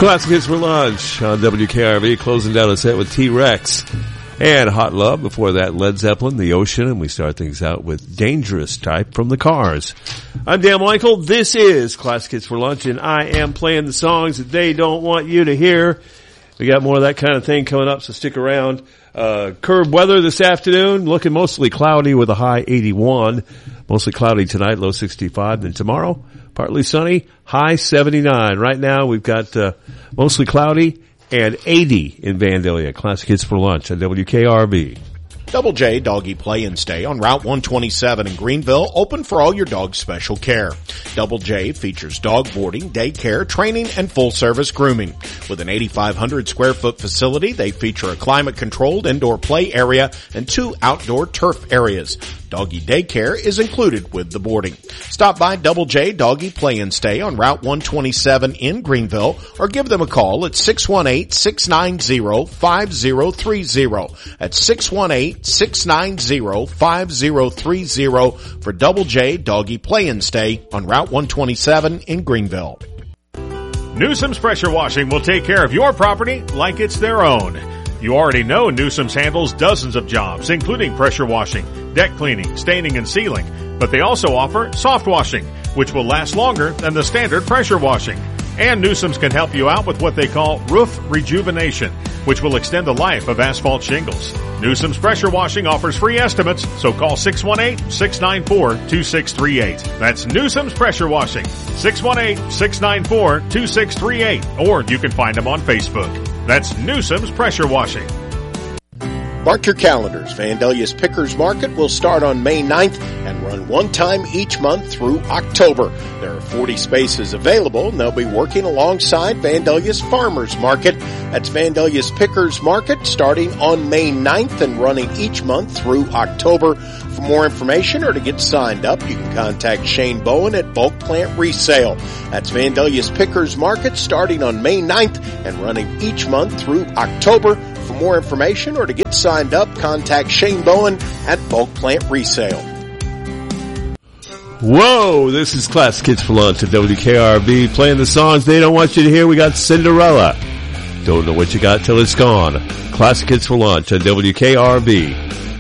Classic Hits for Lunch on WKRV, closing down a set with T-Rex and Hot Love. Before that, Led Zeppelin, The Ocean, and we start things out with Dangerous Type from the Cars. I'm Dan Michael. This is Classic Hits for Lunch, and I am playing the songs that they don't want you to hear. We got more of that kind of thing coming up, so stick around. Curb weather this afternoon, looking mostly cloudy with a high 81. Mostly cloudy tonight, low 65. Then tomorrow, partly sunny, high 79. Right now, we've got mostly cloudy and 80 in Vandalia. Classic Hits for Lunch on WKRV. Double J Doggy Play and Stay on Route 127 in Greenville, open for all your dog's special care. Double J features dog boarding, daycare, training, and full-service grooming. With an 8,500 square foot facility, they feature a climate-controlled indoor play area and 2 outdoor turf areas. Doggy daycare is included with the boarding. Stop by Double J Doggy Play and Stay on Route 127 in Greenville or give them a call at 618-690-5030. That's 618-690-5030 for Double J Doggy Play and Stay on Route 127 in Greenville. Newsom's Pressure Washing will take care of your property like it's their own. You already know Newsom's handles dozens of jobs, including pressure washing, deck cleaning, staining, and sealing. But they also offer soft washing, which will last longer than the standard pressure washing. And Newsom's can help you out with what they call roof rejuvenation, which will extend the life of asphalt shingles. Newsom's Pressure Washing offers free estimates, so call 618-694-2638. That's Newsom's Pressure Washing, 618-694-2638. Or you can find them on Facebook. That's Newsom's Pressure Washing. Mark your calendars. Vandalia's Pickers Market will start on May 9th and run one time each month through October. There are 40 spaces available, and they'll be working alongside Vandalia's Farmers Market. That's Vandalia's Pickers Market starting on May 9th and running each month through October. For more information or to get signed up, you can contact Shane Bowen at Bulk Plant Resale. That's Vandalia's Pickers Market starting on May 9th and running each month through October. For more information or to get signed up, contact Shane Bowen at Bulk Plant Resale. Whoa, this is Classic Hits for Lunch at WKRV, playing the songs they don't want you to hear. We got Cinderella. Don't know what you got till it's gone. Classic Hits for Lunch at WKRV.